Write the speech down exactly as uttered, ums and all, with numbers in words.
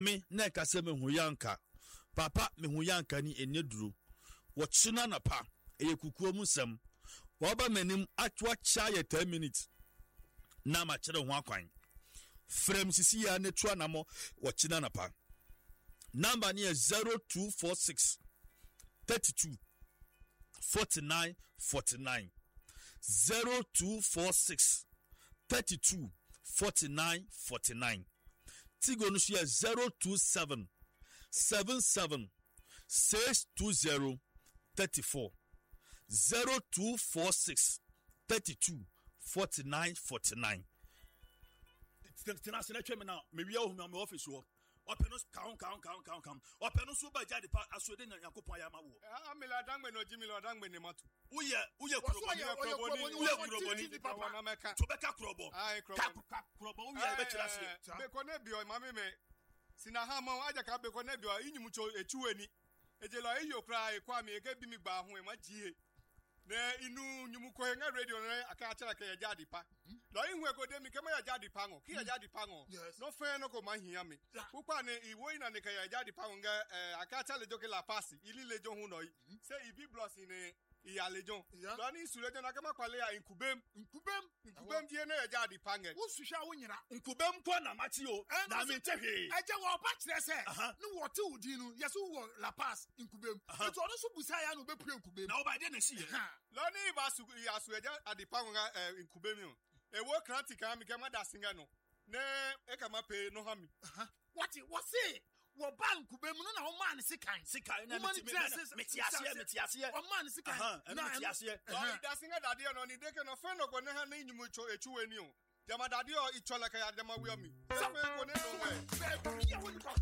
me na ka se me huyanka papa me huyanka ni eneduru wo china na pa eye kukuo mu sem wo ba manim atwa cha ye ten minutes na ma kire ho akwan frem sisi ya ne twa na mo wo china na pa number ni zero two four six thirty-two forty-nine forty-nine zero two four six thirty-two forty-nine forty-nine Tigo no share zero two seven seven seven six two zero thirty-four zero two four six thirty-two forty-nine forty-nine. Tina sena tweme na me wi ahu me office wo openo kaun kaun kaun kaun kaun openo so ba jade pa asode nya yakopon ya mawo ah me la dangbe no jimi la dangbe ne matu uye uye kuroboni uye kuroboni papa na meka to beka kurobo ai kurobo uye be kira se be ko na bio mama me sina ha ma aja ka be ko na bio inyum cho echuweni ejelo iyo kra e kwa me ga bi mi gba ho e ma jie na inu nyum ko nga radio na aka achara ka ya jadi pa lo ihu e ko de mi ke ma ya jadi pa ngo ki ya jadi pa ngo no fe no ko ma hia me ukwa ne iwo ina ne ka ya jadi pa nga aka achara joke la pass ili lejo hu no se ibi bloss ni iya lejo lo ni su lejo na ka ma kwale ya inkubem inkubem inkubem die na ya jadi pa nge wo suhwa wo nyina inkubem po na machi o na me tehe eje wo pa kire se no wo te udi no yeso wo la pass inkubem eto no so busa ya no be pure inkubem na oba de na si lo ni ba su ya su eja adipa nga inkubem o ewo kranti kan mi ke ma da singa no ne e ka ma pe no ha mi what what say wo ba inkubem no na wo man sikan sikan na metiase metiase wo man sikan na metiase o da singa da de no ni de ke no fe no ko ne ha na inyum cho echuwe ni o jama da de o ichola ka ya de ma wi o mi se ko ne no we